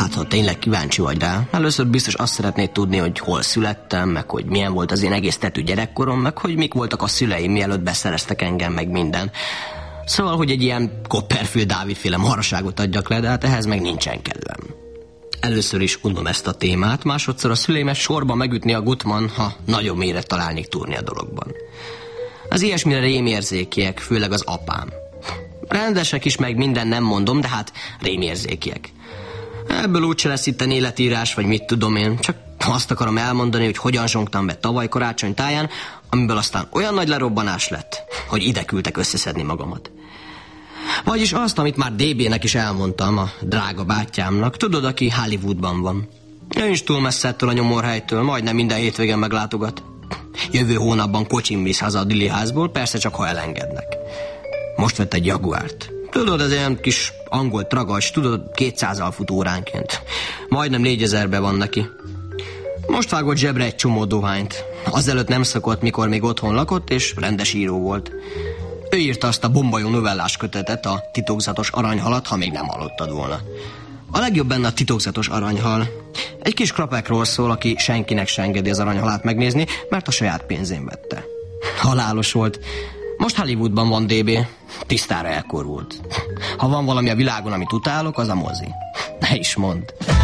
Hát, ha tényleg kíváncsi vagy rá, először biztos azt szeretnéd tudni, hogy hol születtem, meg hogy milyen volt az én egész tetű gyerekkorom, meg hogy mik voltak a szüleim, mielőtt beszereztek engem, meg minden. Szóval, hogy egy ilyen Copperfield Dávid-féle maraságot adjak le, de hát ehhez meg nincsen kedvem. Először is unom ezt a témát, másodszor a szüleimet sorba megütni a Gutman, ha nagyobb méret találnék túrni a dologban. Az ilyesmire rémérzékiek, főleg az apám. Rendesek is, meg minden nem mondom, de hát rémérzékiek. Ebből úgyse lesz itten életírás, vagy mit tudom én, csak azt akarom elmondani, hogy hogyan zsongtam be tavaly karácsony táján, amiből aztán olyan nagy lerobbanás lett, hogy ide küldtek összeszedni magamat. Vagyis azt, amit már DB-nek is elmondtam, a drága bátyámnak, tudod, aki Hollywoodban van. Ő is túl messze ettől a nyomorhelytől, majdnem minden hétvégen meglátogat. Jövő hónapban kocsin visz haza a Dili házból, persze csak ha elengednek. Most vett egy Jaguárt. Tudod, ez ilyen kis angol tragacs, tudod, 200-al fut óránként. Majdnem 4000-be van neki. Most vágott zsebre egy csomó dohányt. Azelőtt nem szokott, mikor még otthon lakott, és rendes író volt. Ő írta azt a bombajó novellás kötetet, a titokzatos aranyhalat, ha még nem hallottad volna. A legjobb benne a titokzatos aranyhal. Egy kis krapekról szól, aki senkinek se engedi az aranyhalát megnézni, mert a saját pénzén vette. Halálos volt. Most Hollywoodban van DB. Tisztára elkorult. Ha van valami a világon, amit utálok, az a mozi. Ne is mondd.